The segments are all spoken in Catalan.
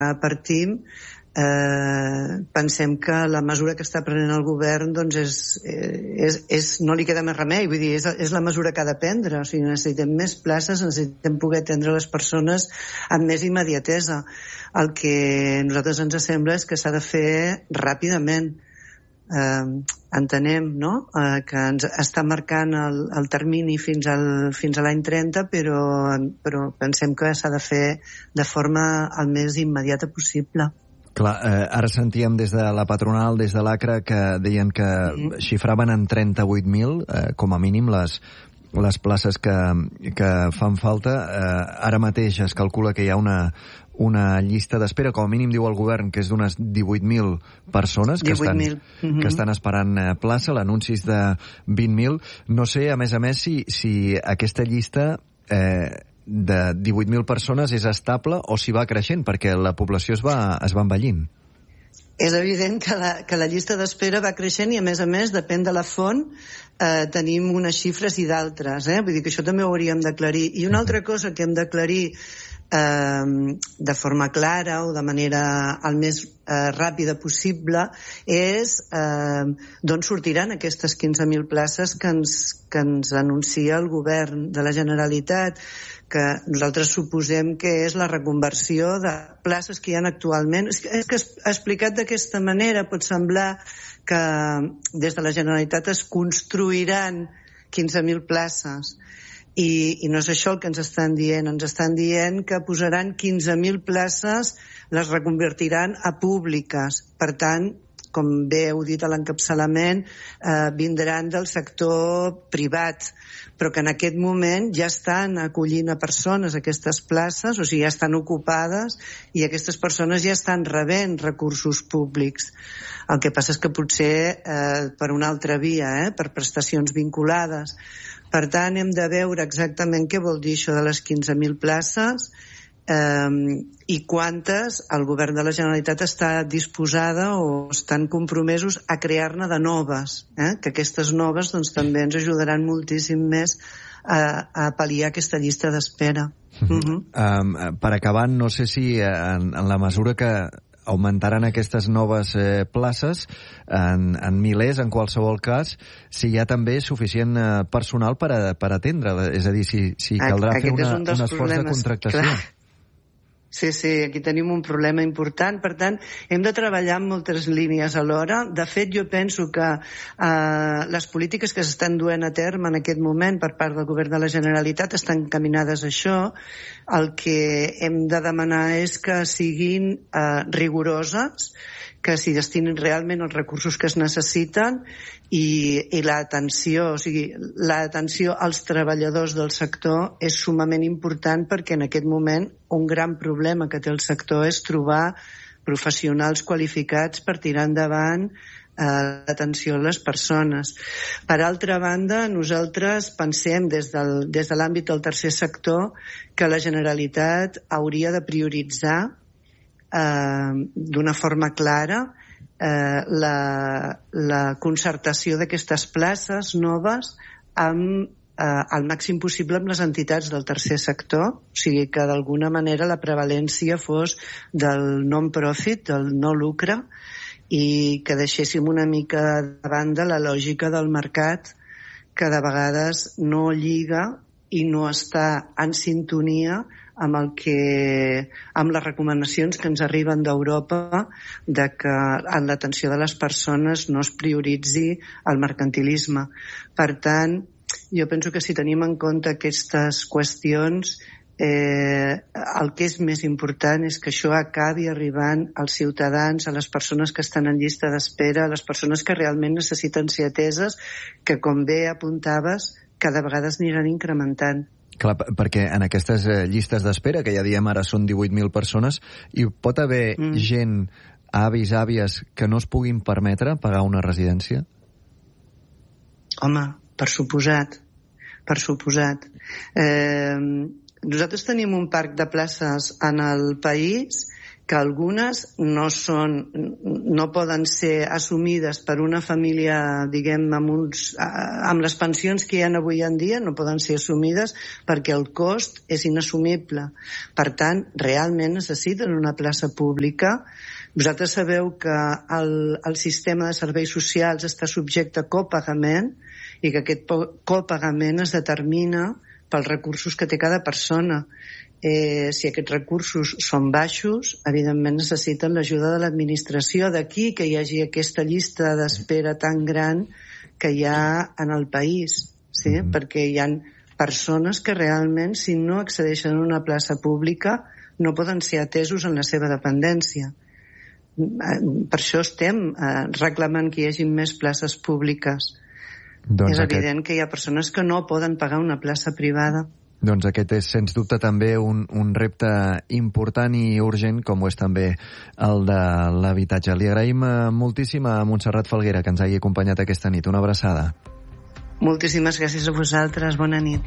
partim, pensem que la mesura que està prenent el govern doncs no li queda més remei, vull dir, és la mesura que ha de prendre. O sigui, necessitem més places, necessitem poder atendre les persones amb més immediatesa. El que a nosaltres ens sembla és que s'ha de fer ràpidament. Entenem, no?, que ens està marcant el termini fins a l'any 30, però pensem que s'ha de fer de forma el més immediata possible. Clar, ara sentíem des de la patronal, des de l'ACRA, que deien que xifraven en 38.000, com a mínim, les places que fan falta. Ara mateix es calcula que hi ha una llista d'espera, com a mínim diu el govern, que és d'unes 18.000 persones que estan esperant plaça. L'anunci és de 20.000. No sé, a més, si aquesta llista de 18.000 persones és estable o si va creixent, perquè la població es va envellint. És evident que la llista d'espera va creixent i, a més, depèn de la font, tenim unes xifres i d'altres. Vull dir que això també ho hauríem d'aclarir. I una altra cosa que hem d'aclarir de forma clara o de manera el més ràpida possible és d'on sortiran aquestes 15.000 places que ens anuncia el govern de la Generalitat, que nosaltres suposem que és la reconversió de places que hi ha actualment. És que explicat d'aquesta manera pot semblar que des de la Generalitat es construiran 15.000 places. I no és això el que ens estan dient. Ens estan dient que posaran 15.000 places, les reconvertiran a públiques. Per tant, com bé heu dit a l'encapçalament, vindran del sector privat, però que en aquest moment ja estan acollint a persones aquestes places, o sigui, ja estan ocupades i aquestes persones ja estan rebent recursos públics. El que passa és que potser per una altra via, per prestacions vinculades. Per tant, hem de veure exactament què vol dir això de les 15.000 places i quantes el govern de la Generalitat està disposada o estan compromesos a crear-ne de noves, que aquestes noves doncs, també ens ajudaran moltíssim més a pal·liar aquesta llista d'espera. Per acabar, no sé si en la mesura que augmentaran aquestes noves places en milers, en qualsevol cas, si hi ha també suficient personal per atendre, és a dir, si caldrà fer un esforç de contractació. Clar. Sí, aquí tenim un problema important. Per tant, hem de treballar en moltes línies alhora. De fet, jo penso que les polítiques que s'estan duent a terme en aquest moment per part del govern de la Generalitat estan encaminades a això. El que hem de demanar és que siguin rigoroses, que s'hi destinin realment els recursos que es necessiten i l'atenció, o sigui, l'atenció als treballadors del sector és sumament important, perquè en aquest moment un gran problema que té el sector és trobar professionals qualificats per tirar endavant l'atenció a les persones. Per altra banda, nosaltres pensem des de l'àmbit del tercer sector que la Generalitat hauria de prioritzar d'una forma clara la concertació d'aquestes places noves amb al màxim possible amb les entitats del tercer sector, o sigui que d'alguna manera la prevalència fos del non-profit, del no lucre, i que deixéssim una mica de banda la lògica del mercat, que de vegades no lliga i no està en sintonia amb les recomanacions que ens arriben d'Europa de que en l'atenció de les persones no es prioritzi el mercantilisme. Per tant, jo penso que si tenim en compte aquestes qüestions, el que és més important és que això acabi arribant als ciutadans, a les persones que estan en llista d'espera, a les persones que realment necessiten ser ateses, que, com bé apuntaves, cada vegada es aniran incrementant. Clar, perquè en aquestes llistes d'espera, que ja diem ara són 18.000 persones, hi pot haver gent, avis, àvies, que no es puguin permetre pagar una residència? Home, per suposat. Nosaltres tenim un parc de places en el país que algunes no poden ser assumides per una família, diguem, amb les pensions que hi ha avui en dia, no poden ser assumides perquè el cost és inassumible. Per tant, realment necessiten una plaça pública. Vosaltres sabeu que el sistema de serveis socials està subjecte a copagament i que aquest copagament es determina pels recursos que té cada persona. Si aquests recursos són baixos, evidentment necessiten l'ajuda de l'administració. D'aquí que hi hagi aquesta llista d'espera tan gran que hi ha en el país, sí? Perquè hi ha persones que realment, si no accedeixen a una plaça pública, no poden ser atesos en la seva dependència. Per això estem reclamant que hi hagi més places públiques. És evident que hi ha persones que no poden pagar una plaça privada. Doncs aquest és, sens dubte, també un repte important i urgent, com ho és també el de l'habitatge. Li agraïm moltíssim a Montserrat Falguera que ens hagi acompanyat aquesta nit. Una abraçada. Moltíssimes gràcies a vosaltres. Bona nit.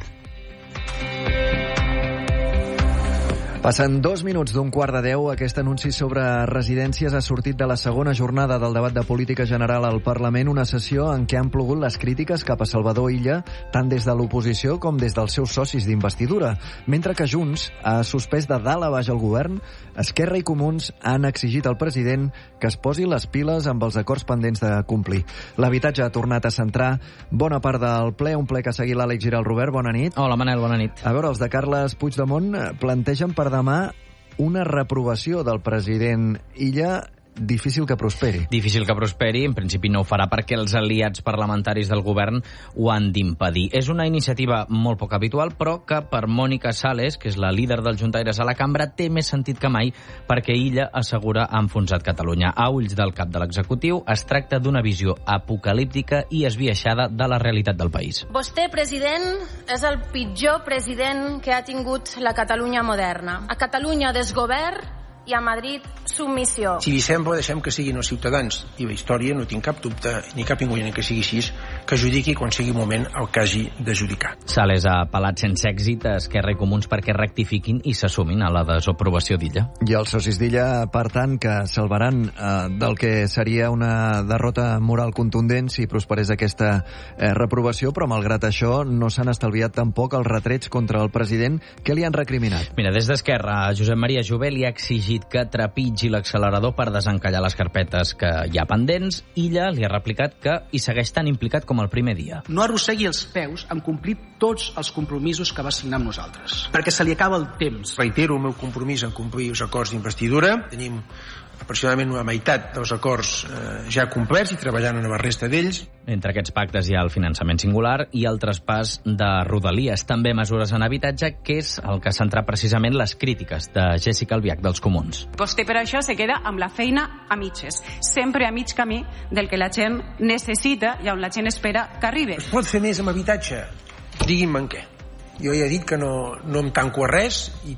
Passen 2 minuts d'un 9:15. Aquest anunci sobre residències ha sortit de la segona jornada del debat de política general al Parlament, una sessió en què han plogut les crítiques cap a Salvador Illa, tant des de l'oposició com des dels seus socis d'investidura. Mentre que Junts ha suspès de dalt a baix el govern, Esquerra i Comuns han exigit al president que es posi les piles amb els acords pendents de complir. L'habitatge ha tornat a centrar bona part del ple, un ple que ha seguit l'Àlex Giral. Robert, bona nit. Hola, Manel, bona nit. A veure, els de Carles Puigdemont plantegen per demà una reprovació del president Illa. Difícil que prosperi. Difícil que prosperi, en principi no ho farà perquè els aliats parlamentaris del govern ho han d'impedir. És una iniciativa molt poc habitual, però que per Mònica Sales, que és la líder dels juntaires a la cambra, té més sentit que mai perquè Illa assegura ha enfonsat Catalunya. A ulls del cap de l'executiu, es tracta d'una visió apocalíptica i esbiaixada de la realitat del país. Vostè, president, és el pitjor president que ha tingut la Catalunya moderna. A Catalunya desgovern i a Madrid submissió. Si li sembla, deixem que siguin els ciutadans i la història, no tinc cap dubte ni cap inconvenient que sigui així, que judiqui quan sigui moment el que hagi de judicar. Sales ha apel·lat sense èxit a Esquerra i Comuns perquè rectifiquin i s'assumin a la desaprovació d'Illa. I els socis d'Illa, per tant, que salvaran del que seria una derrota moral contundent si prosperés aquesta reprovació, però malgrat això no s'han estalviat tampoc els retrets contra el president. Què li han recriminat? Mira, des d'Esquerra, Josep Maria Jové li ha exigit que trepitgi l'accelerador per desencallar les carpetes que hi ha pendents. Illa li ha replicat que hi segueix tan implicat com el primer dia. No arrossegui els peus en complir tots els compromisos que va signar amb nosaltres, perquè se li acaba el temps. Reitero el meu compromís en complir els acords d'investidura. Tenim aproximadament una meitat dels acords ja complerts i treballant en la resta d'ells. Entre aquests pactes hi ha el finançament singular i el traspàs de Rodalies, també mesures en habitatge, que és el que centra precisament les crítiques de Jessica Albiach dels Comuns. Vostè per això se queda amb la feina a mitges, sempre a mig camí del que la gent necessita i on la gent espera que arribi. Es pot fer més amb habitatge? Digui'm en què. Jo ja he dit que no em tanco a res i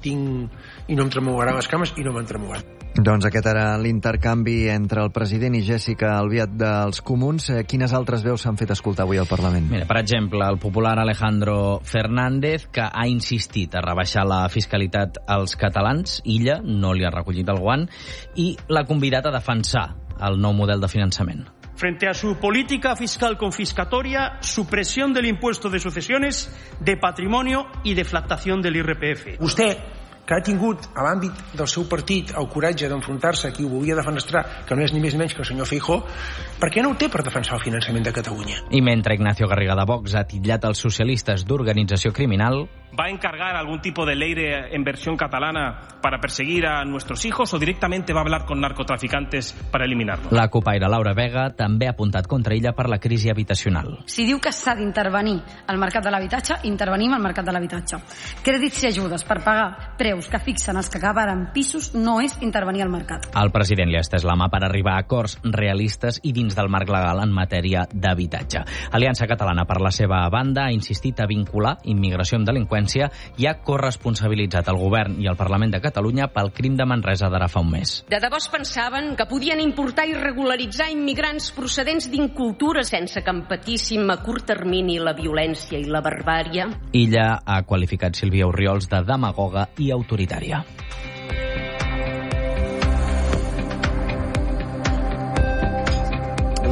no em tremolarà les cames i no m'han tremolat. Doncs aquest era l'intercanvi entre el president i Jessica Albiach dels Comuns. Quines altres veus s'han fet escoltar avui al Parlament? Mira, per exemple, el popular Alejandro Fernández, que ha insistit a rebaixar la fiscalitat als catalans. Illa no li ha recollit el guant i l'ha convidat a defensar el nou model de finançament. Frente a su política fiscal confiscatoria, supresión del impuesto de sucesiones, de patrimonio y deflactación del IRPF. Vostè, que ha tingut a l'àmbit del seu partit el coratge d'enfrontar-se a qui ho volia defenestrar, que no és ni més ni menys que el senyor Feijóo, per què no ho té per defensar el finançament de Catalunya? I mentre Ignacio Garriga de Vox ha titllat els socialistes d'organització criminal, ¿va a encargar algún tipo de ley en versión catalana para perseguir a nuestros hijos o directamente va a hablar con narcotraficantes para eliminarlos? La copaire Laura Vega també ha apuntat contra ella per la crisi habitacional. Si diu que s'ha d'intervenir al mercat de l'habitatge, intervenim al mercat de l'habitatge. Crèdits i ajudes per pagar preus que fixen els que acaben pisos no és intervenir al mercat. El president li ha estès la mà per arribar a acords realistes i dins del marc legal en matèria d'habitatge. Aliança Catalana, per la seva banda, ha insistit a vincular immigració amb delinqüència i ha corresponsabilitzat el govern i el Parlament de Catalunya pel crim de Manresa d'ara fa un mes. De debò es pensaven que podien importar i regularitzar immigrants procedents d'incultura sense que empatíssim a curt termini la violència i la barbària? Illa ha qualificat Sílvia Orriols de demagoga i autoritària.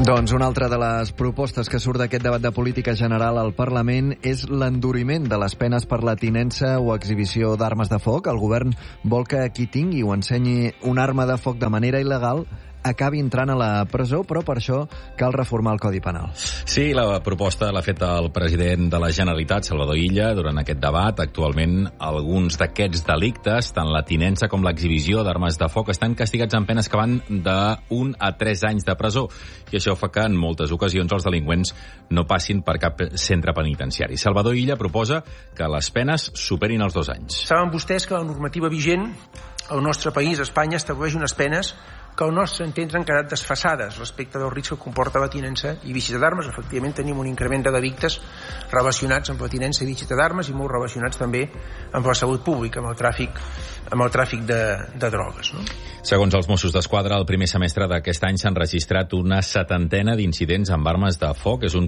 Doncs una altra de les propostes que surt d'aquest debat de política general al Parlament és l'enduriment de les penes per la tinença o exhibició d'armes de foc. El govern vol que qui tingui o ensenyi una arma de foc de manera il·legal acabi entrant a la presó, però per això cal reformar el Codi Penal. Sí, la proposta l'ha fet el president de la Generalitat, Salvador Illa, durant aquest debat. Actualment, alguns d'aquests delictes, tant la tinença com l'exhibició d'armes de foc, estan castigats amb penes que van d'1 a 3 anys de presó. I això fa que en moltes ocasions els delinqüents no passin per cap centre penitenciari. Salvador Illa proposa que les penes superin els 2 anys. Saben vostès que la normativa vigent al nostre país, a Espanya, estableix unes penes que al nostre entendre han quedat desfasades respecte del risc que comporta la tinença i visita d'armes. Efectivament, tenim un increment de delictes relacionats amb la tinença i visita d'armes i molt relacionats també amb la salut pública, amb el tràfic de drogues. No? Segons els Mossos d'Esquadra, el primer semestre d'aquest any s'han registrat una 70ena d'incidents amb armes de foc. És un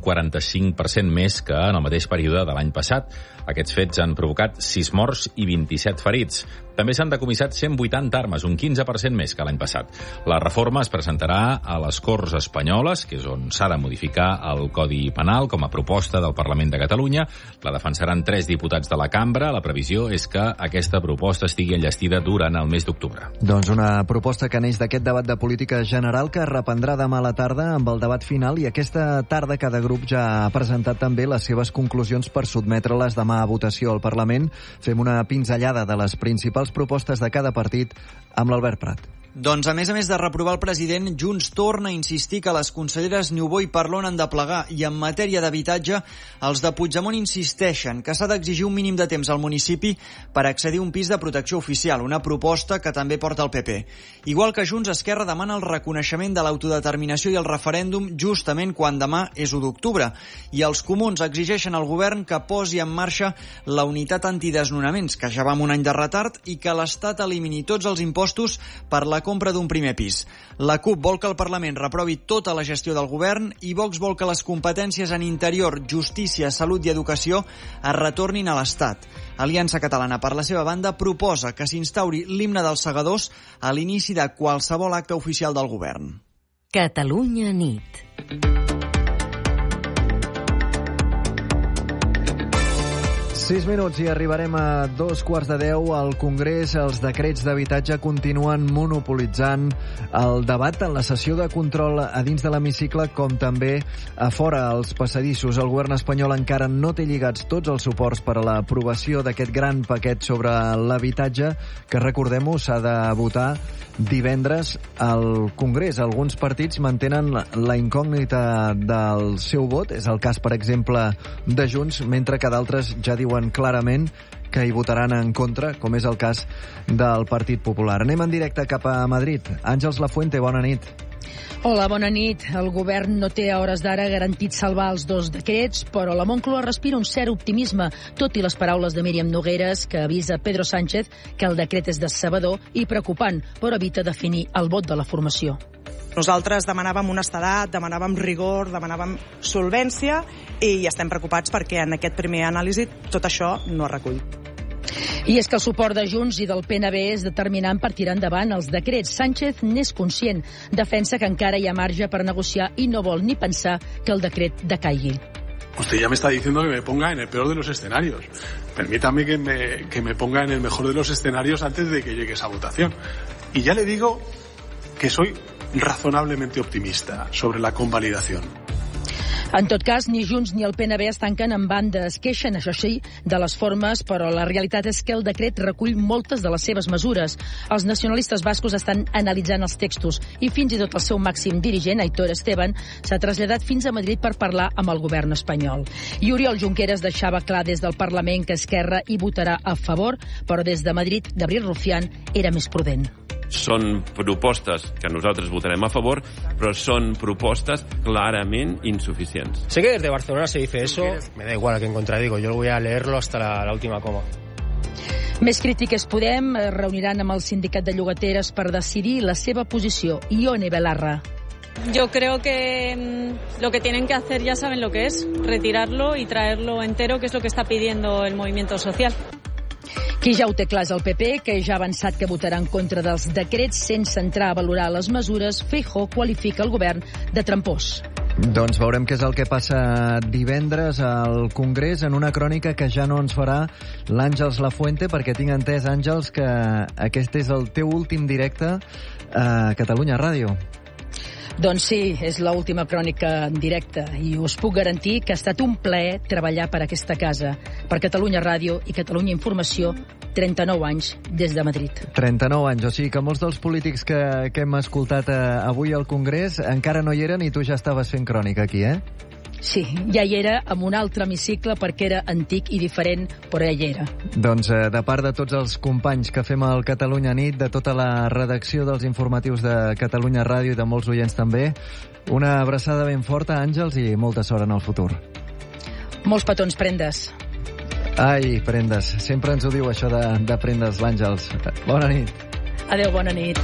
45% més que en el mateix període de l'any passat. Aquests fets han provocat 6 morts i 27 ferits. També s'han decomissat 180 armes, un 15% més que l'any passat. La reforma es presentarà a les Corts Espanyoles, que és on s'ha de modificar el Codi Penal com a proposta del Parlament de Catalunya. La defensaran 3 diputats de la cambra. La previsió és que aquesta proposta estigui enllestida durant el mes d'octubre. Doncs una proposta que neix d'aquest debat de política general que reprendrà demà a la tarda amb el debat final, i aquesta tarda cada grup ja ha presentat també les seves conclusions per sotmetre-les demà a votació al Parlament. Fem una pinzellada de les principals propostes de cada partit amb l'Albert Prat. Doncs, a més de reprovar el president, Junts torna a insistir que les conselleres Niubó i Parlon han de plegar, i en matèria d'habitatge, els de Puigdemont insisteixen que s'ha d'exigir un mínim de temps al municipi per accedir a un pis de protecció oficial, una proposta que també porta el PP. Igual que Junts, Esquerra demana el reconeixement de l'autodeterminació i el referèndum justament quan demà és 1 d'octubre, i els comuns exigeixen al govern que posi en marxa la unitat antidesnonaments, que ja va amb un any de retard, i que l'Estat elimini tots els impostos per la compra d'un primer pis. La CUP vol que el Parlament reprovi tota la gestió del govern i Vox vol que les competències en interior, justícia, salut i educació es retornin a l'Estat. Aliança Catalana, per la seva banda, proposa que s'instauri l'himne dels segadors a l'inici de qualsevol acte oficial del govern. Catalunya nit. 6 minuts i arribarem a 2:45 al Congrés. Els decrets d'habitatge continuen monopolitzant el debat en la sessió de control a dins de l'hemicicle, com també a fora als passadissos. El govern espanyol encara no té lligats tots els suports per a l'aprovació d'aquest gran paquet sobre l'habitatge, que, recordem-ho, s'ha de votar divendres al Congrés. Alguns partits mantenen la incògnita del seu vot, és el cas, per exemple, de Junts, mentre que d'altres ja diuen clarament que hi votaran en contra, com és el cas del Partit Popular. Anem en directe cap a Madrid. Àngels Lafuente, bona nit. Hola, bona nit. El govern no té a hores d'ara garantit salvar els 2 decrets, però la Moncloa respira un cert optimisme, tot i les paraules de Míriam Nogueras, que avisa Pedro Sánchez que el decret és decebedor i preocupant, però evita definir el vot de la formació. Nosaltres demanàvem honestedat, demanàvem rigor, demanàvem solvència i estem preocupats perquè en aquest primer anàlisi tot això no es recull. I és que el suport de Junts i del PNB és determinant per tirar endavant els decrets. Sánchez n'és conscient, defensa que encara hi ha marge per negociar i no vol ni pensar que el decret decaigui. Usted ya me está diciendo que me ponga en el peor de los escenarios. Permítame que me ponga en el mejor de los escenarios antes de que llegue esa votación. Y ya le digo que soy razonablemente optimista sobre la convalidación. En tot cas, ni Junts ni el PNB es tanquen en banda. Es queixen, això sí, de les formes, però la realitat és que el decret recull moltes de les seves mesures. Els nacionalistes bascos estan analitzant els textos i fins i tot el seu màxim dirigent, Aitor Esteban, s'ha traslladat fins a Madrid per parlar amb el govern espanyol. I Oriol Junqueras deixava clar des del Parlament que Esquerra hi votarà a favor, però des de Madrid, Gabriel Rufián era més prudent. Són propostes que nosaltres votarem a favor, però són propostes clarament insuficients. Sé que desde Barcelona se dice eso, me da igual a quién contradigo, yo voy a leerlo hasta la última coma. Més crítiques Podem reuniran amb el sindicat de llogateres per decidir la seva posició. Ione Belarra. Yo creo que lo que tienen que hacer ya saben lo que es, retirarlo y traerlo entero, que es lo que está pidiendo el movimiento social. Qui ja ho té clar és el PP, que ja ha avançat que votarà en contra dels decrets sense entrar a valorar les mesures. Feijóo qualifica el govern de trampós. Doncs veurem què és el que passa divendres al Congrés en una crònica que ja no ens farà l'Àngels Lafuente, perquè tinc entès, Àngels, que aquest és el teu últim directe a Catalunya Ràdio. Doncs sí, és l'última crònica en directe i us puc garantir que ha estat un plaer treballar per aquesta casa, per Catalunya Ràdio i Catalunya Informació, 39 anys des de Madrid. 39 anys, o sigui que molts dels polítics que hem escoltat avui al Congrés encara no hi eren i tu ja estaves fent crònica aquí, eh? Sí, ja hi era amb un altre hemicicle perquè era antic i diferent, però ja hi era. Doncs de part de tots els companys que fem al Catalunya Nit, de tota la redacció dels informatius de Catalunya Ràdio i de molts oients també, una abraçada ben forta, Àngels, i molta sort en el futur. Molts petons, Prendes. Ai, Prendes, sempre ens ho diu això de Prendes, l'Àngels. Bona nit. Adéu, bona nit.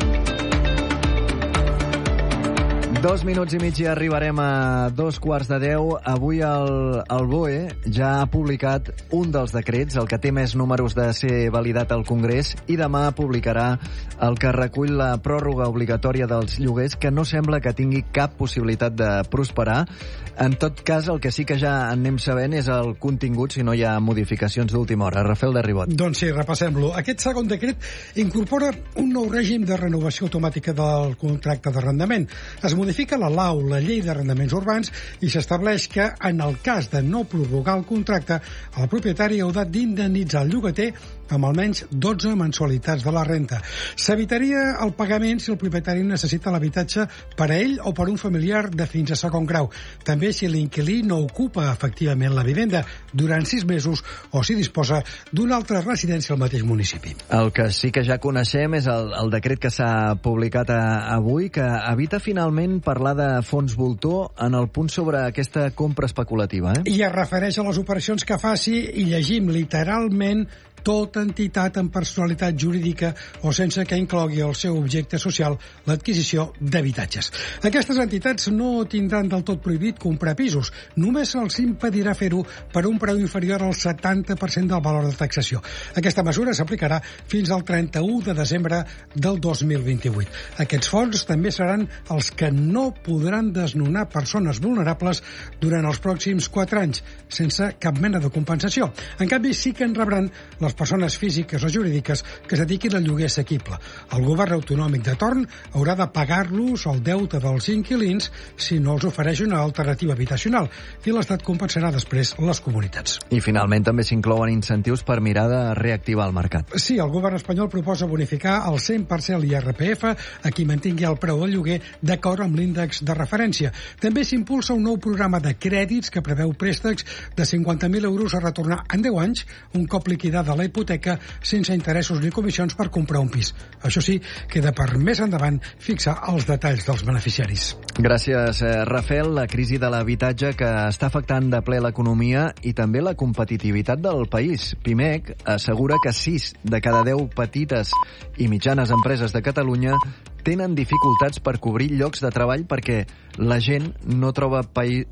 2 minuts i mig i arribarem a 9:45. Avui el BOE ja ha publicat un dels decrets, el que té més números de ser validat al Congrés, i demà publicarà el que recull la pròrroga obligatòria dels lloguers, que no sembla que tingui cap possibilitat de prosperar. En tot cas, el que sí que ja anem sabent és el contingut, si no hi ha modificacions d'última hora. Rafael de Ribot. Doncs sí, repassem-lo. Aquest segon decret incorpora un nou règim de renovació automàtica del contracte d'arrendament. Es modifica la LAU, la Llei d'Arrendaments Urbans, i s'estableix que, en el cas de no prorrogar el contracte, el propietari haurà d'indemnitzar el llogater amb almenys 12 mensualitats de la renta. S'evitaria el pagament si el propietari necessita l'habitatge per a ell o per un familiar de fins a segon grau. També si l'inquilí no ocupa efectivament la vivenda durant 6 mesos o si disposa d'una altra residència al mateix municipi. El que sí que ja coneixem és el decret que s'ha publicat avui, que evita finalment parlar de fons voltor en el punt sobre aquesta compra especulativa. I es refereix a les operacions que faci, i llegim literalment, tota entitat amb personalitat jurídica o sense que inclogui el seu objecte social l'adquisició d'habitatges. Aquestes entitats no tindran del tot prohibit comprar pisos, només se'ls impedirà fer-ho per un preu inferior al 70% del valor de taxació. Aquesta mesura s'aplicarà fins al 31 de desembre del 2028. Aquests fons també seran els que no podran desnonar persones vulnerables durant els pròxims 4 anys, sense cap mena de compensació. En canvi, sí que en rebran les persones físiques o jurídiques que es dediquin al lloguer assequible. El govern autonòmic de torn haurà de pagar-los el deute dels inquilins si no els ofereix una alternativa habitacional, i l'Estat compensarà després les comunitats. I finalment també s'inclouen incentius per mirar de reactivar el mercat. Sí, el govern espanyol proposa bonificar el 100% l'IRPF a qui mantingui el preu del lloguer d'acord amb l'índex de referència. També s'impulsa un nou programa de crèdits que preveu préstecs de 50.000 euros a retornar en 10 anys, un cop liquidada la hipoteca, sense interessos ni comissions per comprar un pis. Això sí, queda per més endavant fixar els detalls dels beneficiaris. Gràcies, Rafael. La crisi de l'habitatge que està afectant de ple l'economia i també la competitivitat del país. Pimec assegura que 6 de cada 10 petites i mitjanes empreses de Catalunya tenen dificultats per cobrir llocs de treball perquè la gent no troba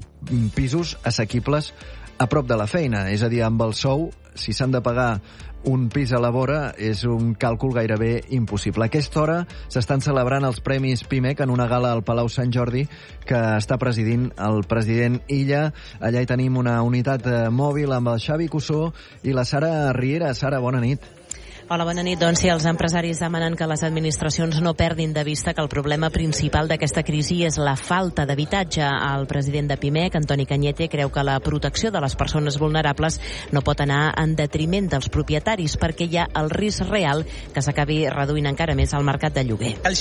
pisos assequibles a prop de la feina. És a dir, amb el sou, si s'han de pagar un pis a la vora, és un càlcul gairebé impossible. A aquesta hora s'estan celebrant els Premis Pimec en una gala al Palau Sant Jordi que està presidint el president Illa. Allà hi tenim una unitat mòbil amb el Xavi Cussó i la Sara Riera. Sara, bona nit. Hola, bona nit. Doncs sí, els empresaris demanen que les administracions no perdin de vista que el problema principal d'aquesta crisi és la falta d'habitatge. El president de Pimec, Antoni Cañete, creu que la protecció de les persones vulnerables no pot anar en detriment dels propietaris perquè hi ha el risc real que s'acabi reduint encara més el mercat de lloguer. El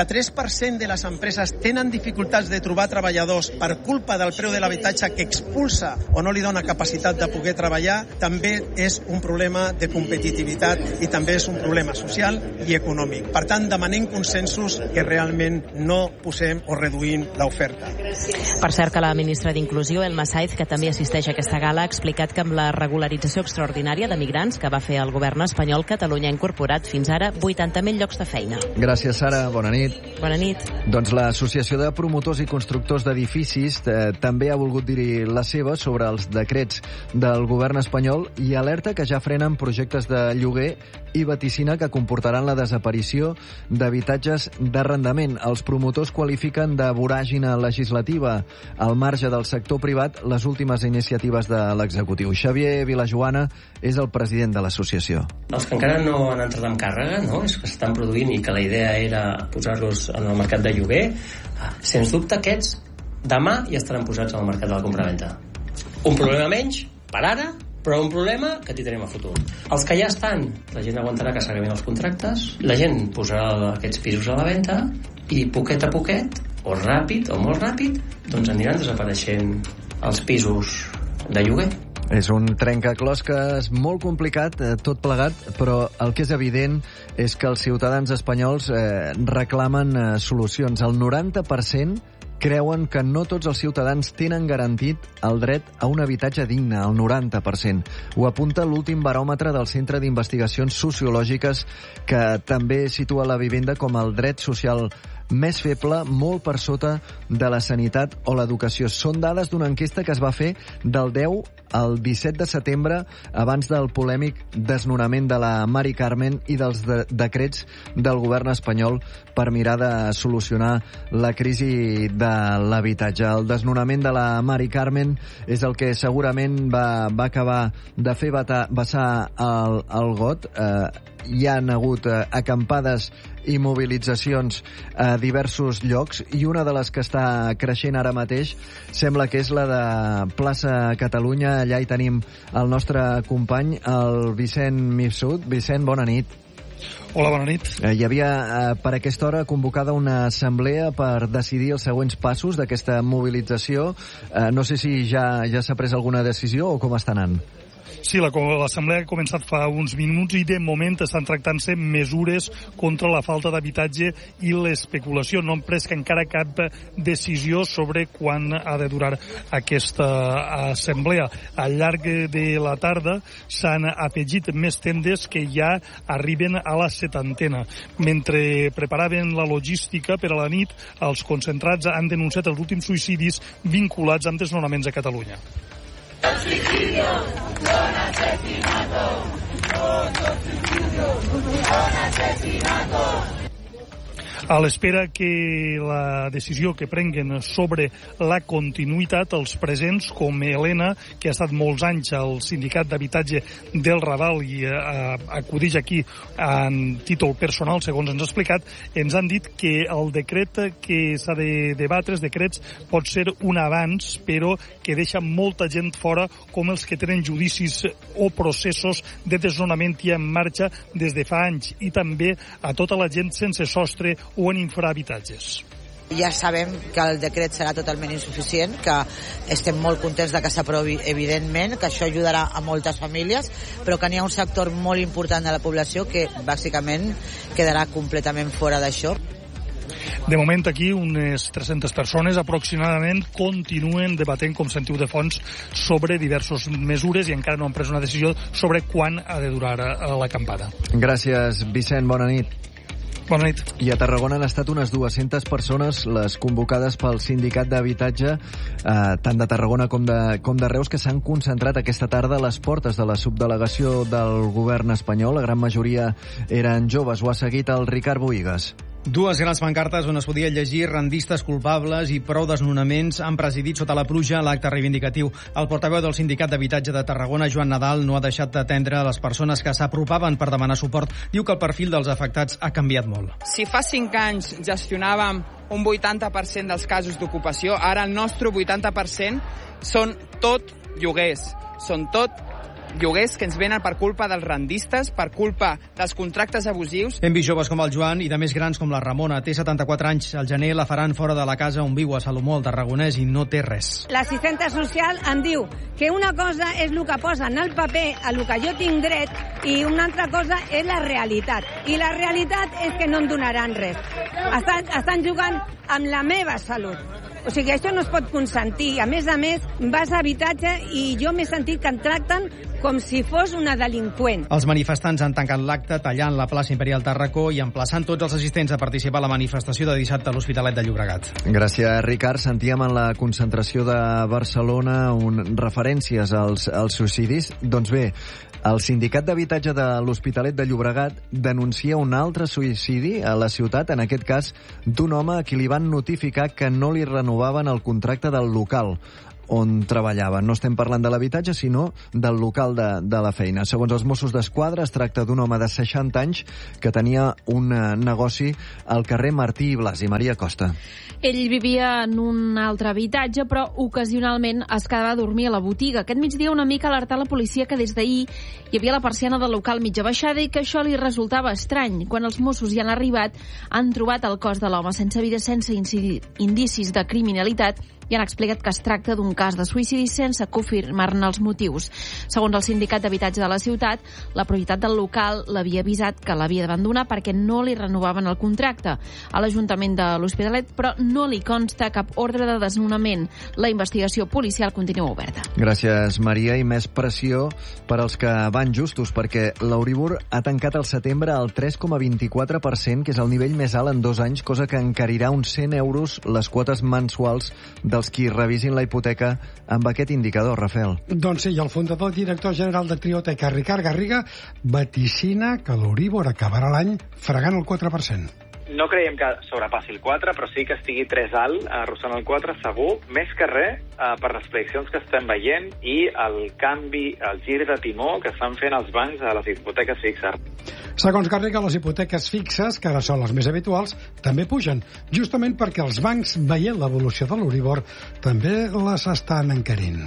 63% de les empreses tenen dificultats de trobar treballadors per culpa del preu de l'habitatge que expulsa o no li dona capacitat de poder treballar. També és un problema de competitivitat i també també és un problema social i econòmic. Per tant, demanem consensos que realment no posem o reduïm l'oferta. Per cert que la ministra d'Inclusió, Elma Saiz, que també assisteix a aquesta gala, ha explicat que amb la regularització extraordinària de migrants que va fer el govern espanyol, Catalunya ha incorporat fins ara 80.000 llocs de feina. Gràcies, Sara. Bona nit. Bona nit. Doncs l'Associació de Promotors i Constructors d'Edificis també ha volgut dir la seva sobre els decrets del govern espanyol i alerta que ja frenen projectes de lloguer i vaticina que comportaran la desaparició d'habitatges d'arrendament. Els promotors qualifiquen de voràgina legislativa al marge del sector privat les últimes iniciatives de l'executiu. Xavier Vilajoana és el president de l'associació. Els que encara no han entrat en càrrega, no? És que s'estan produint i que la idea era posar-los en el mercat de lloguer, sens dubte aquests demà ja estaran posats en el mercat de la compravenda. Un problema menys per ara, però un problema que tindrem a futur. Els que ja estan, la gent aguantarà que s'acabin els contractes, la gent posarà aquests pisos a la venda i poquet a poquet, o ràpid o molt ràpid, doncs aniran desapareixent els pisos de lloguer. És un trencaclosques molt complicat, tot plegat, però el que és evident és que els ciutadans espanyols reclamen solucions. El 90% creuen que no tots els ciutadans tenen garantit el dret a un habitatge digne, el 90%. Ho apunta l'últim baròmetre del Centre d'Investigacions Sociològiques, que també situa la vivenda com el dret social més feble, molt per sota de la sanitat o l'educació. Són dades d'una enquesta que es va fer del 10 al 17 de setembre, abans del polèmic desnonament de la Mari Carmen i dels decrets del govern espanyol per mirar de solucionar la crisi de l'habitatge. El desnonament de la Mari Carmen és el que segurament va acabar de fer vessar el got. Hi han hagut acampades i mobilitzacions a diversos llocs i una de les que està creixent ara mateix sembla que és la de Plaça Catalunya. Allà hi tenim el nostre company, el Vicent Mifsud. Vicent, bona nit. Hola, bona nit. Hi havia per aquesta hora convocada una assemblea per decidir els següents passos d'aquesta mobilització. No sé si ja s'ha pres alguna decisió o com està anant. Sí, l'assemblea ha començat fa uns minuts i de moment estan tractant-se mesures contra la falta d'habitatge i l'especulació. No han pres encara cap decisió sobre quan ha de durar aquesta assemblea. Al llarg de la tarda s'han afegit més tendes que ja arriben a la 70ena. Mentre preparaven la logística per a la nit, els concentrats han denunciat els últims suïcidis vinculats amb desnonaments a Catalunya. ¡Los suicidios son asesinatos! ¡Los suicidios son asesinatos! A l'espera que la decisió que prenguen sobre la continuïtat, els presents, com Helena, que ha estat molts anys al Sindicat d'Habitatge del Raval i acudeix aquí en títol personal, segons ens ha explicat, ens han dit que el decret que s'ha de debatre, els decrets, pot ser un avanç, però que deixa molta gent fora, com els que tenen judicis o processos de desnonament ja en marxa des de fa anys, i també a tota la gent sense sostre o en infrahabitatges. Ja sabem que el decret serà totalment insuficient, que estem molt contents de que s'aprovi, evidentment, que això ajudarà a moltes famílies, però que n'hi ha un sector molt important de la població que bàsicament quedarà completament fora d'això. De moment aquí unes 300 persones aproximadament continuen debatent, com sentiu de fons, sobre diverses mesures i encara no han pres una decisió sobre quan ha de durar l'acampada. Gràcies, Vicent. Bona nit. Bona nit. I a Tarragona han estat unes 200 persones les convocades pel Sindicat d'Habitatge, tant de Tarragona com de Reus, que s'han concentrat aquesta tarda a les portes de la subdelegació del govern espanyol. La gran majoria eren joves. Ho ha seguit el Ricard Bohigas. Dues grans pancartes on es podia llegir rendistes culpables i prou desnonaments han presidit sota la pluja l'acte reivindicatiu. El portaveu del Sindicat d'Habitatge de Tarragona, Joan Nadal, no ha deixat d'atendre les persones que s'apropaven per demanar suport. Diu que el perfil dels afectats ha canviat molt. Si fa 5 anys gestionàvem un 80% dels casos d'ocupació, ara el nostre 80% són tot lloguers, són tot lloguers que ens venen per culpa dels rendistes, per culpa dels contractes abusius. Hem vist joves com el Joan i de més grans com la Ramona. Té 74 anys. Al gener la faran fora de la casa on viu a Salomó, al Tarragonès, i no té res. L'assistenta social em diu que una cosa és el que posa en el paper, a el que jo tinc dret, i una altra cosa és la realitat. I la realitat és que no em donaran res. Estan jugant amb la meva salut. O sigui, això no es pot consentir. A més, vas a habitatge i jo m'he sentit que em tracten com si fos una delinqüent. Els manifestants han tancat l'acte tallant la plaça Imperial Tàrraco i emplaçant tots els assistents a participar a la manifestació de dissabte a l'Hospitalet de Llobregat. Gràcies, Ricard. Sentíem en la concentració de Barcelona referències als suïcidis. Doncs bé, el sindicat d'habitatge de l'Hospitalet de Llobregat denuncia un altre suïcidi a la ciutat, en aquest cas d'un home a qui li van notificar que no li renovaven el contracte del local on treballava. No estem parlant de l'habitatge, sinó del local de la feina. Segons els Mossos d'Esquadra, es tracta d'un home de 60 anys que tenia un negoci al carrer Martí i Blasi. Maria Costa. Ell vivia en un altre habitatge, però ocasionalment es quedava a dormir a la botiga. Aquest migdia una mica alertar la policia que des d'ahir hi havia la persiana del local mitja baixada i que això li resultava estrany. Quan els Mossos hi han arribat, han trobat el cos de l'home sense vida, sense indicis de criminalitat, i han explicat que es tracta d'un cas de suïcidi sense confirmar-ne els motius. Segons el sindicat d'habitatge de la ciutat, la propietat del local l'havia avisat que l'havia d'abandonar perquè no li renovaven el contracte. A l'Ajuntament de l'Hospitalet, però no li consta cap ordre de desnonament. La investigació policial continua oberta. Gràcies, Maria. I més pressió per als que van justos, perquè l'Euribor ha tancat al setembre al 3,24%, que és el nivell més alt en 2 anys, cosa que encarirà uns 100 euros les quotes mensuals dels qui revisin la hipoteca amb aquest indicador, Rafael. Doncs sí, el fundador i director general de Trioteca, Ricard Garriga, vaticina que l'Euribor acabarà l'any fregant el 4%. No creiem que sobrepassi el 4, però sí que estigui 3 alt, arrossant el 4 segur, més que res per les prediccions que estem veient i el canvi, el gir de timó que estan fent els bancs a les hipoteques fixes. Segons Garriga, les hipoteques fixes, que ara són les més habituals, també pugen, justament perquè els bancs, veient l'evolució de l'Euribor, també les estan encarint.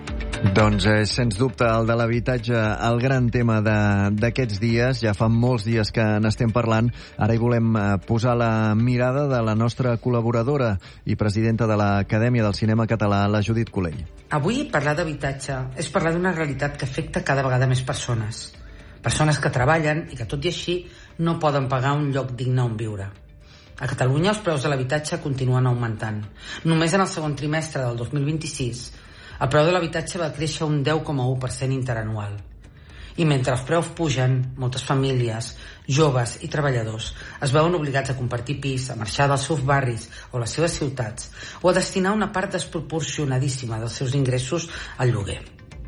Doncs és, sens dubte, el de l'habitatge el gran tema d'aquests dies. Ja fa molts dies que n'estem parlant. Ara hi volem posar la mirada de la nostra col·laboradora i presidenta de l'Acadèmia del Cinema Català, la Judit Colell. Avui parlar d'habitatge és parlar d'una realitat que afecta cada vegada més persones. Persones que treballen i que, tot i així, no poden pagar un lloc digne on viure. A Catalunya els preus de l'habitatge continuen augmentant. Només en el segon trimestre del 2026 el preu de l'habitatge va créixer un 10,1% interanual. I mentre els preus pugen, moltes famílies, joves i treballadors es veuen obligats a compartir pis, a marxar dels seus barris o les seves ciutats, o a destinar una part desproporcionadíssima dels seus ingressos al lloguer.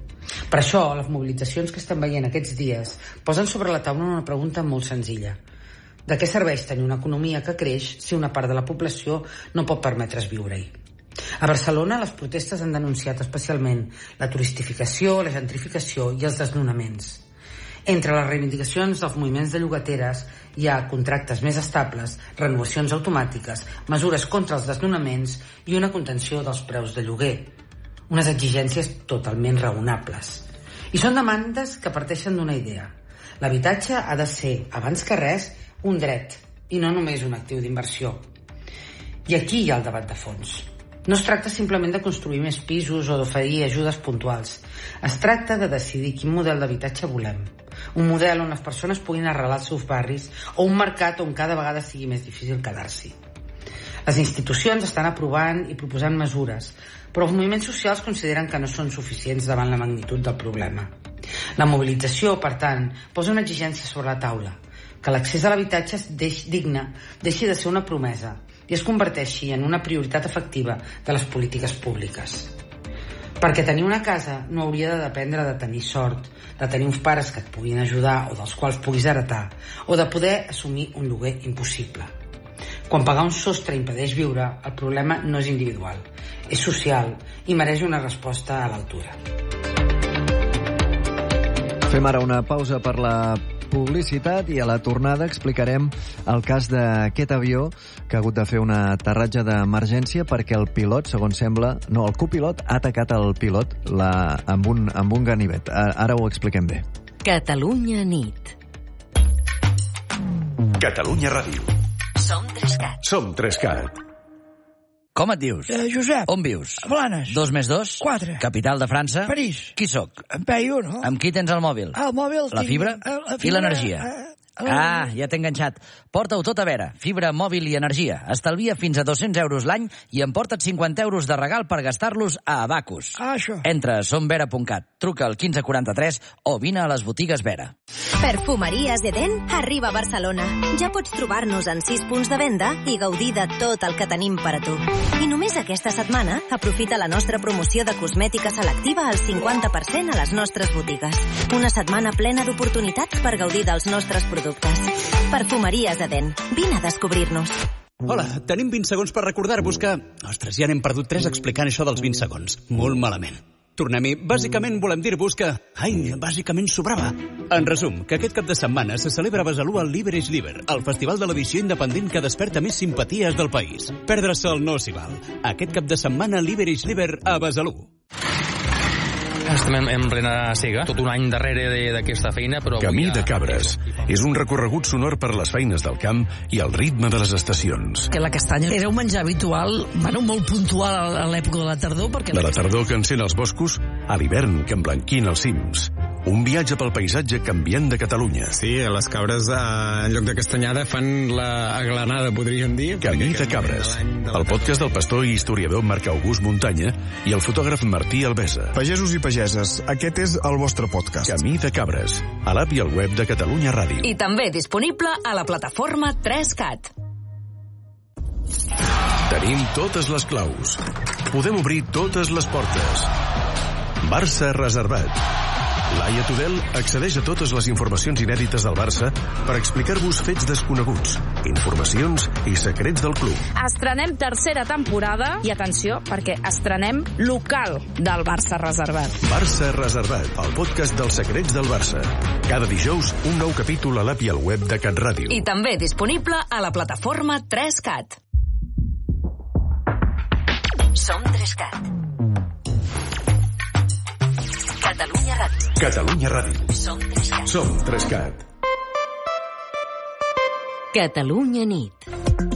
Per això, les mobilitzacions que estem veient aquests dies posen sobre la taula una pregunta molt senzilla. De què serveix tenir una economia que creix si una part de la població no pot permetre's viure-hi? A Barcelona, les protestes han denunciat especialment la turistificació, la gentrificació i els desnonaments. Entre les reivindicacions dels moviments de llogateres hi ha contractes més estables, renovacions automàtiques, mesures contra els desnonaments i una contenció dels preus de lloguer. Unes exigències totalment raonables. I són demandes que parteixen d'una idea. L'habitatge ha de ser, abans que res, un dret i no només un actiu d'inversió. I aquí hi ha el debat de fons. No es tracta simplement de construir més pisos o d'oferir ajudes puntuals. Es tracta de decidir quin model d'habitatge volem. Un model on les persones puguin arrelar els seus barris o un mercat on cada vegada sigui més difícil quedar-s'hi. Les institucions estan aprovant i proposant mesures, però els moviments socials consideren que no són suficients davant la magnitud del problema. La mobilització, per tant, posa una exigència sobre la taula, que l'accés a l'habitatge digne deixi de ser una promesa i es converteixi en una prioritat efectiva de les polítiques públiques. Perquè tenir una casa no hauria de dependre de tenir sort, de tenir uns pares que et puguin ajudar o dels quals puguis heretar, o de poder assumir un lloguer impossible. Quan pagar un sostre impedeix viure, el problema no és individual, és social i mereix una resposta a l'altura. Fem ara una pausa per la publicitat i a la tornada explicarem el cas d'aquest avió que ha hagut de fer un aterratge d'emergència perquè el pilot, segons sembla... No, el copilot ha atacat el pilot amb un ganivet. Ara ho expliquem bé. Catalunya nit. Catalunya Ràdio. Som 3CAT. Som 3CAT. Com et dius? Josep. On vius? A Blanes. 2 més 2? 4. Capital de França? París. Qui sóc? En Peyu, no? Amb qui tens el mòbil? El mòbil... La fibra? I l'energia? Ah, ja t'he enganxat. Porta-ho tot a veure. Fibra, mòbil i energia. Estalvia fins a 200 euros l'any i emporta't 50 euros de regal per gastar-los a Abacus. Ah, això. Entra a somvera.cat, truca al 1543 o vine a les botigues Vera. Perfumeries Eden arriba a Barcelona. Ja pots trobar-nos en 6 punts de venda i gaudir de tot el que tenim per a tu. I només aquesta setmana aprofita la nostra promoció de cosmètica selectiva al 50% a les nostres botigues. Una setmana plena d'oportunitats per gaudir dels nostres productes. Perfumeries Eden. Vine a descobrir-nos. Hola, tenim 20 segons per recordar-vos que... Ostres, ja n'hem perdut 3 explicant això dels 20 segons. Molt malament. Tornem-hi. Bàsicament volem dir-vos que... Ai, bàsicament sobrava. En resum, que aquest cap de setmana se celebra a Besalú el Liberage Liber, el festival de l'edició independent que desperta més simpaties del país. Perdre-se'l no s'hi val. Aquest cap de setmana Liberage Liber a Besalú. Estem en plena cega, tot un any darrere d'aquesta feina, però... Camí de Cabres. És un recorregut sonor per les feines del camp i el ritme de les estacions. Que la castanya era un menjar habitual, bueno, molt puntual a l'època de la tardor, perquè... De la tardor que encén els boscos a l'hivern que emblanquina els cims. Un viatge pel paisatge canviant de Catalunya. Sí, les cabres, en lloc de castanyada, fan la aglanada, podríem dir. Camí de Cabres. El podcast del pastor i historiador Marc August Muntanya i el fotògraf Martí Albesa. Pagesos i pageses, aquest és el vostre podcast. Camí de Cabres, a l'app i al web de Catalunya Ràdio. I també disponible a la plataforma 3CAT. Tenim totes les claus. Podem obrir totes les portes. Barça reservat. Laia Tudel accedeix a totes les informacions inèdites del Barça per explicar-vos fets desconeguts, informacions i secrets del club. Estrenem tercera temporada i atenció, perquè estrenem local del Barça reservat. Barça reservat, el podcast dels secrets del Barça. Cada dijous, un nou capítol a l'app i al web de Cat Ràdio. I també disponible a la plataforma 3CAT. Som 3CAT. Catalunya Ràdio. Catalunya Ràdio. Som 3CAT. Som 3CAT. Catalunya nit.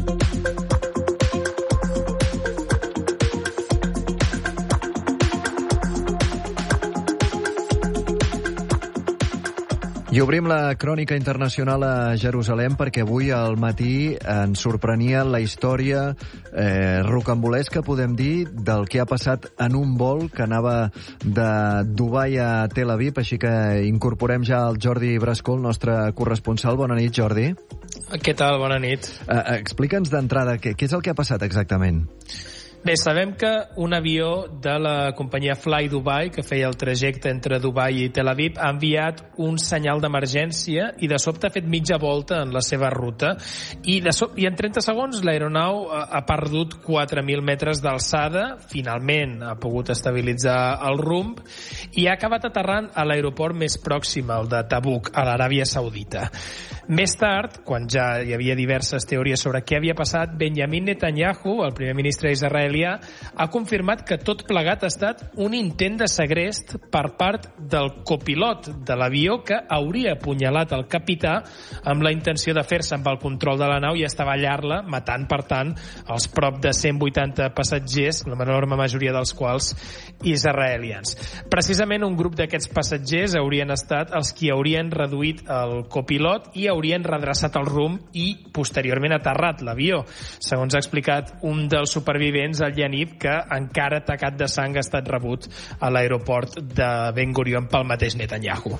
I obrim la crònica internacional a Jerusalem perquè avui al matí ens sorprenia la història rocambolesca, podem dir, del que ha passat en un vol que anava de Dubai a Tel Aviv, així que incorporem ja el Jordi Brascó, el nostre corresponsal. Bona nit, Jordi. Què tal? Bona nit. Explica'ns d'entrada què és el que ha passat exactament. Bé, sabem que un avió de la companyia Fly Dubai, que feia el trajecte entre Dubai i Tel Aviv, ha enviat un senyal d'emergència i de sobte ha fet mitja volta en la seva ruta i en 30 segons l'aeronau ha perdut 4.000 metres d'alçada, finalment ha pogut estabilitzar el rumb i ha acabat aterrant a l'aeroport més pròxim, el de Tabuk, a l'Aràbia Saudita. Més tard, quan ja hi havia diverses teories sobre què havia passat, Benjamin Netanyahu, el primer ministre israelià, ha confirmat que tot plegat ha estat un intent de segrest per part del copilot de l'avió que hauria apunyalat el capità amb la intenció de fer-se amb el control de la nau i estavellar-la, matant, per tant, els prop de 180 passatgers, la enorme majoria dels quals israelians. Precisament un grup d'aquests passatgers haurien estat els qui haurien reduït el copilot i haurien redreçat el rumb i posteriorment aterrat l'avió. Segons ha explicat un dels supervivents, el Yaniv, que encara tacat de sang ha estat rebut a l'aeroport de Ben Gurion pel mateix Netanyahu.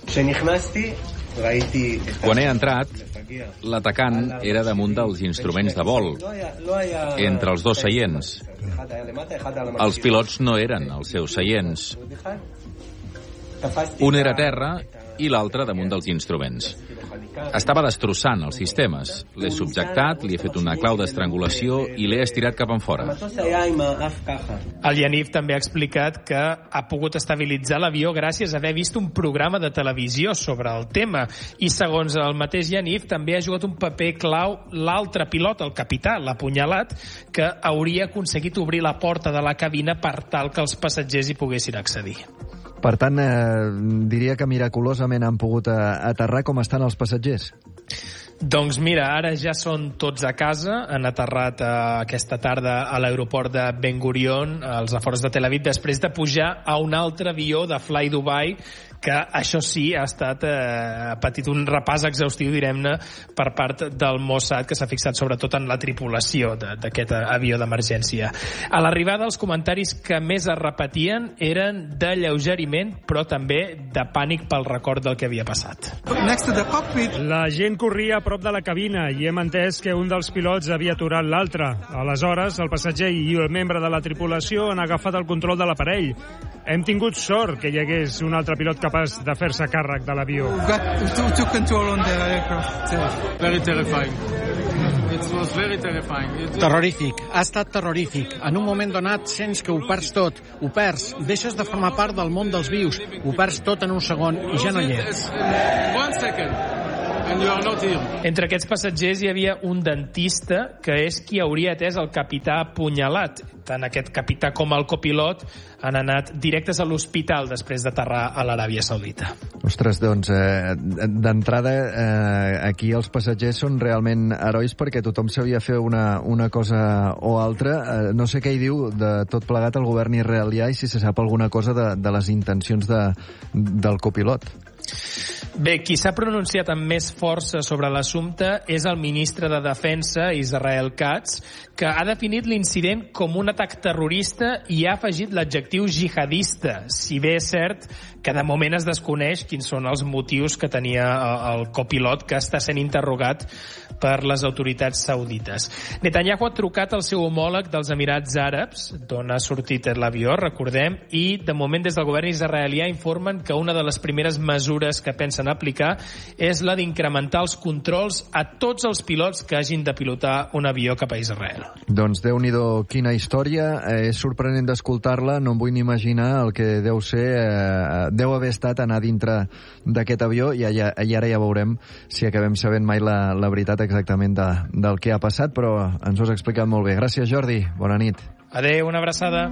Quan he entrat, l'atacant era damunt dels instruments de vol, entre els dos seients. Els pilots no eren els seus seients. Un era a terra i l'altre damunt dels instruments. estava destrossant els sistemes. L'he subjectat, li he fet una clau d'estrangulació i l'he estirat cap enfora. El Yaniv també ha explicat que ha pogut estabilitzar l'avió gràcies a haver vist un programa de televisió sobre el tema. I segons el mateix Yaniv, també ha jugat un paper clau l'altre pilot, el capità, l'apunyalat, que hauria aconseguit obrir la porta de la cabina per tal que els passatgers hi poguessin accedir. Per tant, diria que miraculosament han pogut aterrar. Com estan els passatgers? Doncs mira, ara ja són tots a casa. Han aterrat aquesta tarda a l'aeroport de Ben Gurion, als afores de Tel Aviv, després de pujar a un altre avió de Fly Dubai, que això sí, ha estat patit un repàs exhaustiu, direm-ne, per part del Mossad, que s'ha fixat sobretot en la tripulació d'aquest avió d'emergència. A l'arribada, els comentaris que més es repetien eren de lleugeriment, però també de pànic pel record del que havia passat. La gent corria a prop de la cabina i hem entès que un dels pilots havia aturat l'altre. Aleshores, el passatger i el membre de la tripulació han agafat el control de l'aparell. Hem tingut sort que hi hagués un altre pilot capaç de fer-se càrrec de l'avió. Terrorífic. Ha estat terrorífic. En un moment donat sents que ho perds tot. Ho perds. Deixes de formar part del món dels vius. Ho perds tot en un segon i ja no hi ets. Entre aquests passatgers hi havia un dentista que és qui hauria atès el capità apunyalat. Tant aquest capità com el copilot han anat directes a l'hospital després d'aterrar a l'Aràbia Saudita. Ostres, doncs, d'entrada, aquí els passatgers són realment herois perquè tothom sabia fer una cosa o altra. No sé què hi diu de tot plegat el govern israelià i si se sap alguna cosa de les intencions del copilot. Bé, qui s'ha pronunciat amb més força sobre l'assumpte és el ministre de Defensa, Israel Katz, que ha definit l'incident com un atac terrorista i ha afegit l'adjectiu jihadista, si bé és cert que de moment es desconeix quins són els motius que tenia el copilot que està sent interrogat per les autoritats saudites. Netanyahu ha trucat al seu homòleg dels Emirats Àrabs, d'on ha sortit l'avió, recordem, i de moment des del govern israelià informen que una de les primeres mesures que pensen aplicar és la d'incrementar els controls a tots els pilots que hagin de pilotar un avió cap a Israel. Doncs Déu-n'hi-do, quina història. És sorprenent d'escoltar-la, no em vull ni imaginar el que deu ser, deu haver estat anar dintre d'aquest avió i ara ja veurem si acabem sabent mai la veritat exactament del que ha passat, però ens ho has explicat molt bé. Gràcies, Jordi. Bona nit. Adéu, una abraçada.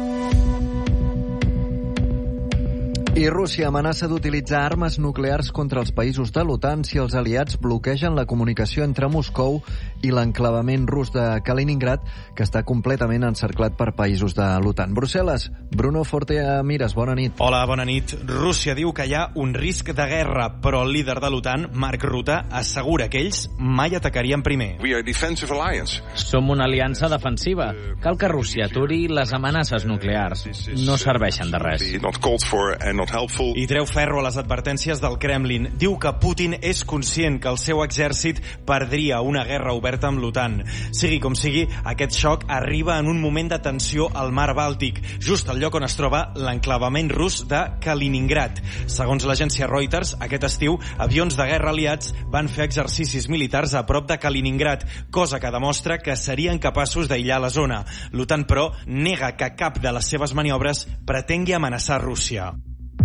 I Rússia amenaça d'utilitzar armes nuclears contra els països de l'OTAN si els aliats bloquegen la comunicació entre Moscou i l'enclavament rus de Kaliningrad, que està completament encerclat per països de l'OTAN. Brussel·les, Bruno Fortemires, bona nit. Hola, bona nit. Rússia diu que hi ha un risc de guerra, però el líder de l'OTAN, Mark Rutte, assegura que ells mai atacarien primer. Som una aliança defensiva. Cal que Rússia aturi les amenaces nuclears. No serveixen de res. I treu ferro a les advertències del Kremlin. Diu que Putin és conscient que el seu exèrcit perdria una guerra oberta amb l'OTAN. Sigui com sigui, aquest xoc arriba en un moment de tensió al mar Bàltic, just al lloc on es troba l'enclavament rus de Kaliningrad. Segons l'agència Reuters, aquest estiu, avions de guerra aliats van fer exercicis militars a prop de Kaliningrad, cosa que demostra que serien capaços d'aïllar la zona. L'OTAN, però, nega que cap de les seves maniobres pretengui amenaçar Rússia.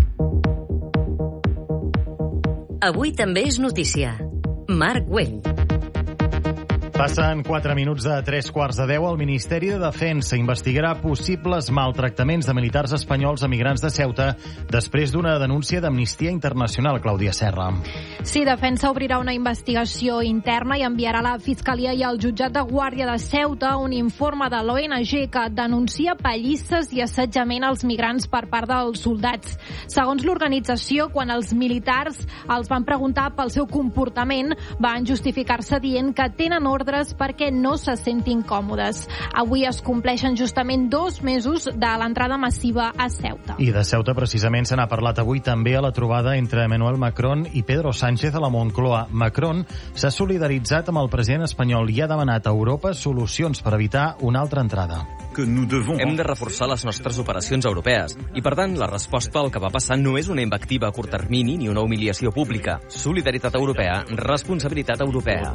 Avui també és notícia. Marc Güell. Passen 4 minuts de 3:15. El Ministeri de Defensa investigarà possibles maltractaments de militars espanyols a migrants de Ceuta després d'una denúncia d'Amnistia Internacional, Clàudia Serra. Sí, Defensa obrirà una investigació interna i enviarà a la Fiscalia i al Jutjat de Guàrdia de Ceuta un informe de l'ONG que denuncia pallisses i assetjament als migrants per part dels soldats. Segons l'organització, quan els militars els van preguntar pel seu comportament, van justificar-se dient que tenen ordre ordres perquè no se sentin còmodes. Avui es compleixen justament 2 mesos de l'entrada massiva a Ceuta. I de Ceuta, precisament, se n'ha parlat avui també a la trobada entre Emmanuel Macron i Pedro Sánchez a la Moncloa. Macron s'ha solidaritzat amb el president espanyol i ha demanat a Europa solucions per evitar una altra entrada. Hem de reforçar les nostres operacions europees i, per tant, la resposta al que va passar no és una invectiva a curt termini ni una humiliació pública. Solidaritat europea, responsabilitat europea.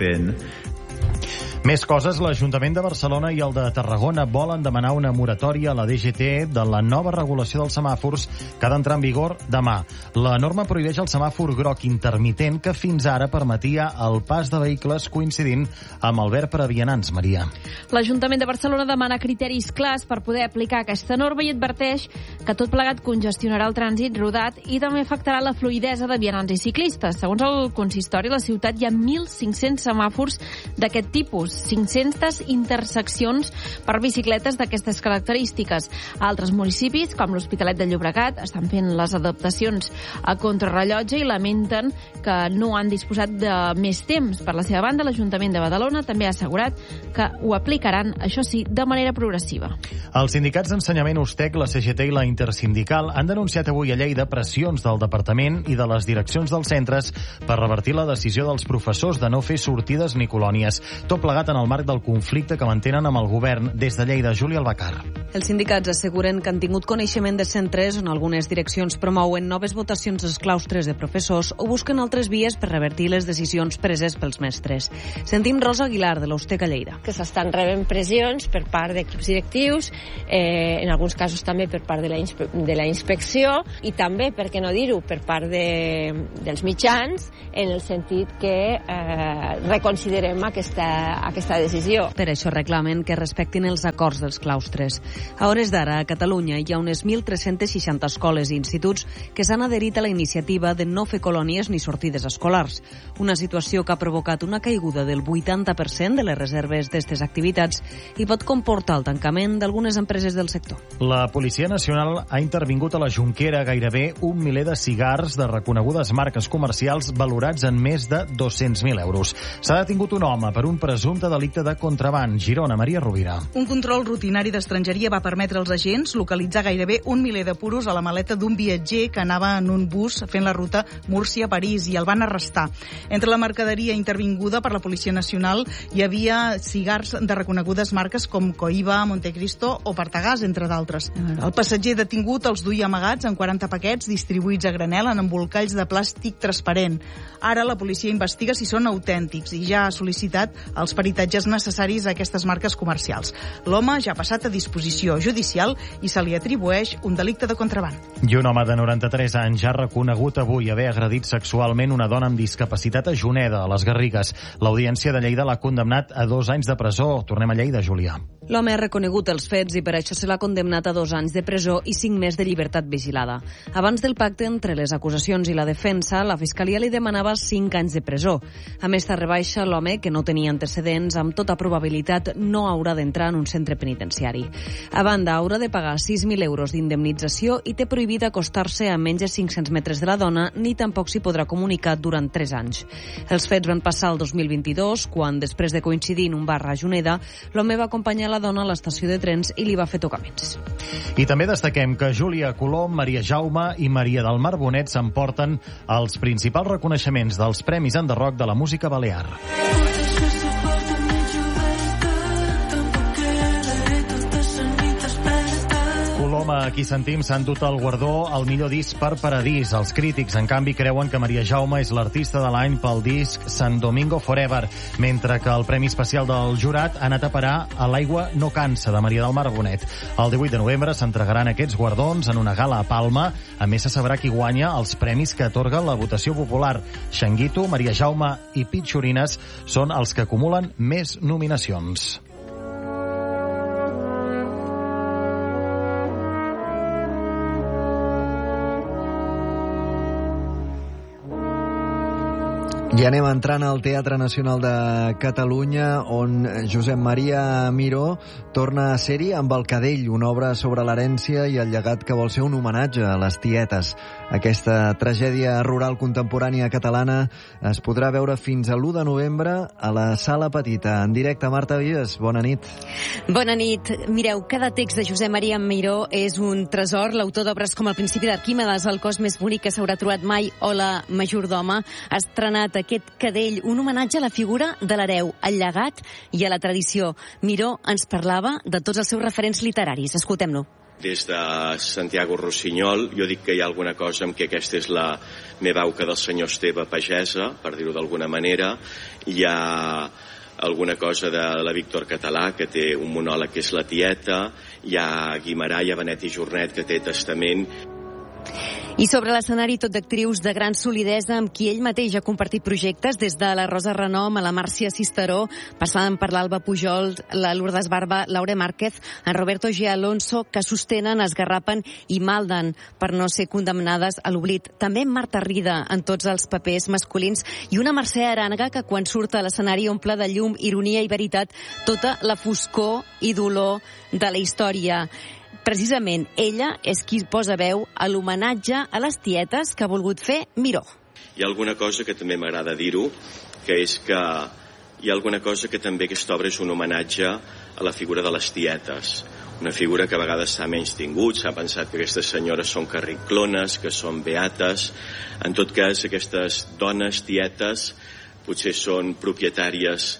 Més coses, l'Ajuntament de Barcelona i el de Tarragona volen demanar una moratòria a la DGT de la nova regulació dels semàfors que ha d'entrar en vigor demà. La norma prohibeix el semàfor groc intermitent que fins ara permetia el pas de vehicles coincidint amb el verd per a vianants, Maria. L'Ajuntament de Barcelona demana criteris clars per poder aplicar aquesta norma i adverteix que tot plegat congestionarà el trànsit rodat i també afectarà la fluïdesa de vianants i ciclistes. Segons el consistori, a la ciutat hi ha 1.500 semàfors d'aquest tipus, 500 interseccions per bicicletes d'aquestes característiques. Altres municipis, com l'Hospitalet de Llobregat, estan fent les adaptacions a contrarrellotge i lamenten que no han disposat de més temps. Per la seva banda, l'Ajuntament de Badalona també ha assegurat que ho aplicaran, això sí, de manera progressiva. Els sindicats d'ensenyament USTEC, la CGT i la Intersindical han denunciat avui a Lleida pressions del departament i de les direccions dels centres per revertir la decisió dels professors de no fer sortides ni colònies. Tot plegat en el marc del conflicte que mantenen amb el govern. Des de Lleida, Júlia Albacar. Els sindicats asseguren que han tingut coneixement de centres on algunes direccions promouen noves votacions als claustres de professors o busquen altres vies per revertir les decisions preses pels mestres. Sentim Rosa Aguilar, de l'USTEC a Lleida. Que s'estan rebent pressions per part d'equips directius, en alguns casos també per part de la inspecció i també, per què no dir-ho, per part dels mitjans, en el sentit que reconsiderem aquesta decisió. Per això reclamen que respectin els acords dels claustres. A hores d'ara, a Catalunya hi ha unes 1.360 escoles i instituts que s'han adherit a la iniciativa de no fer colònies ni sortides escolars. Una situació que ha provocat una caiguda del 80% de les reserves d'aquestes activitats i pot comportar el tancament d'algunes empreses del sector. La Policia Nacional ha intervingut a la Jonquera gairebé 1 miler de cigars de reconegudes marques comercials valorats en més de 200.000 euros. S'ha detingut un home per un presumpte delicte de contraban. Girona, Maria Rovira. Un control rutinari d'estrangeria va permetre als agents localitzar gairebé 1 miler de puros a la maleta d'un viatger que anava en un bus fent la ruta Múrcia-París i el van arrestar. Entre la mercaderia intervinguda per la Policia Nacional hi havia cigars de reconegudes marques com Cohiba, Montecristo o Partagàs, entre d'altres. El passatger detingut els duia amagats en 40 paquets distribuïts a granel en embolcalls de plàstic transparent. Ara la policia investiga si són autèntics i ja ha sol·licitat els peritatges necessaris a aquestes marques comercials. L'home ja ha passat a disposició judicial i se li atribueix un delicte de contraban. I un home de 93 anys ha reconegut avui haver agredit sexualment una dona amb discapacitat a Juneda, a les Garrigues. L'Audiència de Lleida l'ha condemnat a 2 anys de presó. Tornem a Lleida, Julià. L'home ha reconegut els fets i per això se l'ha condemnat a 2 anys de presó i 5 més de llibertat vigilada. Abans del pacte entre les acusacions i la defensa, la Fiscalia li demanava 5 anys de presó. A més, rebaixa l'home, que no tenia antecedents, amb tota probabilitat no haurà d'entrar en un centre penitenciari. A banda, haurà de pagar 6.000 euros d'indemnització i té prohibit acostar-se a menys de 500 metres de la dona, ni tampoc s'hi podrà comunicar durant 3 anys. Els fets van passar el 2022, quan, després de coincidir en un bar a Juneda, l'home va acompanyar la dona a l'estació de trens i li va fer tocaments. I també destaquem que Júlia Colom, Maria Jaume i Maria del Mar Bonet s'emporten els principals reconeixements dels Premis Enderroc de la música balear. Coloma, aquí sentim, s'ha endut el guardó al millor disc per Paradís. Els crítics, en canvi, creuen que Maria Jaume és l'artista de l'any pel disc San Domingo Forever, mentre que el Premi Especial del Jurat ha anat a parar a L'aigua no cansa, de Maria del Mar Bonet. El 18 de novembre s'entregaran aquests guardons en una gala a Palma. A més, se sabrà qui guanya els premis que atorga la votació popular. Xanguito, Maria Jaume i Pitxorines són els que acumulen més nominacions. I anem entrant al Teatre Nacional de Catalunya, on Josep Maria Miró torna a ser-hi amb El Cadell, una obra sobre l'herència i el llegat que vol ser un homenatge a les tietes. Aquesta tragèdia rural contemporània catalana es podrà veure fins a l'1 de novembre a la Sala Petita. En directe, Marta Vives, bona nit. Bona nit. Mireu, cada text de Josep Maria Miró és un tresor. L'autor d'obres com El principi d'Arquímedes, El cos més bonic que s'haurà trobat mai, o La majordoma, ha estrenat aquest Cadell, un homenatge a la figura de l'hereu, al llegat i a la tradició. Miró ens parlava de tots els seus referents literaris. Escoltem-lo. Des de Santiago Rossinyol, jo dic que hi ha alguna cosa en què aquesta és la meva auca del senyor Esteve Pagesa, per dir-ho d'alguna manera. Hi ha alguna cosa de la Víctor Català, que té un monòleg que és La tieta. Hi ha Guimarà, hi ha Benet i Jornet, que té Testament. I sobre l'escenari tot d'actrius de gran solidesa amb qui ell mateix ha compartit projectes, des de la Rosa Renom a la Màrcia Cisteró, passant per l'Alba Pujol, la Lourdes Barba, Laura Márquez, en Roberto G. Alonso, que sostenen, esgarrapen i malden per no ser condemnades a l'oblit. També Marta Rida en tots els papers masculins i una Mercè Arànega que quan surt a l'escenari omple de llum, ironia i veritat tota la foscor i dolor de la història. Precisament, ella és qui posa veu a l'homenatge a les tietes que ha volgut fer Miró. Hi ha alguna cosa que també m'agrada dir-ho, que és que hi ha alguna cosa que també aquesta obra és un homenatge a la figura de les tietes. Una figura que a vegades s'ha menys tingut, s'ha pensat que aquestes senyores són carriclones, que són beates. En tot cas, aquestes dones tietes potser són propietàries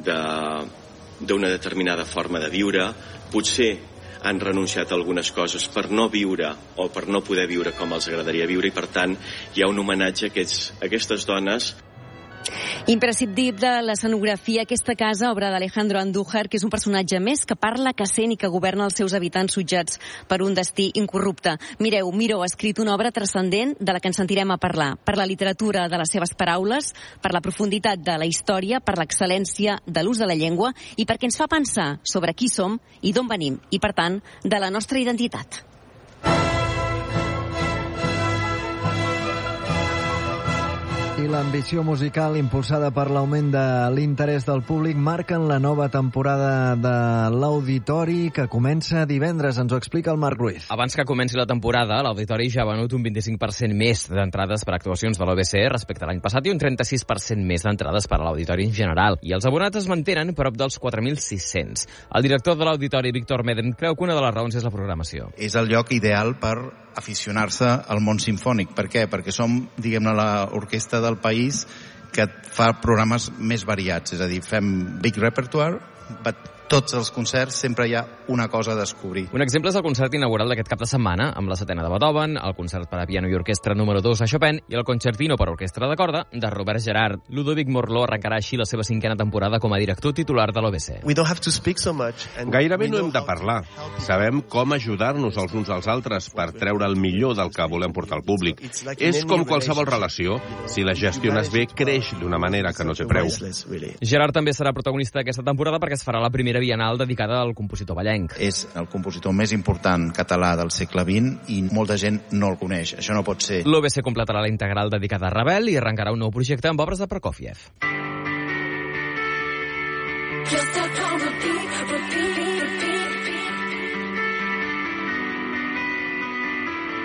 d'una determinada forma de viure, potser han renunciat a algunes coses per no viure o per no poder viure com els agradaria viure, i per tant hi ha un homenatge a aquestes dones. Imprescindible l'escenografia, aquesta casa, obra d'Alejandro Andújar, que és un personatge més que parla, que sent i que governa els seus habitants sotjats per un destí incorrupte. Mireu, Miró ha escrit una obra transcendent de la que ens sentirem a parlar, per la literatura de les seves paraules, per la profunditat de la història, per l'excel·lència de l'ús de la llengua i perquè ens fa pensar sobre qui som i d'on venim, i per tant, de la nostra identitat. I l'ambició musical impulsada per l'augment de l'interès del públic marquen la nova temporada de l'Auditori, que comença divendres. Ens ho explica el Marc Ruiz. Abans que comenci la temporada, l'Auditori ja ha venut un 25% més d'entrades per actuacions de l'OBC respecte a l'any passat i un 36% més d'entrades per a l'Auditori en general. I els abonats es mantenen prop dels 4.600. El director de l'Auditori, Víctor Medem, creu que una de les raons és la programació. És el lloc ideal per aficionar-se al món simfònic. Per què? Perquè som, diguem-ne, l'orquestra del país que fa programes més variats, és a dir, fem big repertoire, tots els concerts sempre hi ha una cosa a descobrir. Un exemple és el concert inaugural d'aquest cap de setmana, amb la setena de Beethoven, el concert per a piano i orquestra número 2 a Chopin i el concertino per a orquestra de corda de Robert Gerard. Ludovic Morló arrencarà així la seva 5a temporada com a director titular de l'OBC. Gairebé no hem de parlar. Sabem com ajudar-nos els uns als altres per treure el millor del que volem portar al públic. És com qualsevol relació. Si la gestiones bé, creix d'una manera que no té preu. Gerard també serà protagonista d'aquesta temporada perquè es farà la primera bienal dedicada al compositor ballenc. És el compositor més important català del segle XX i molta gent no el coneix. Això no pot ser. L'OBC completarà la integral dedicada a Ravel i arrencarà un nou projecte amb obres de Prokofiev.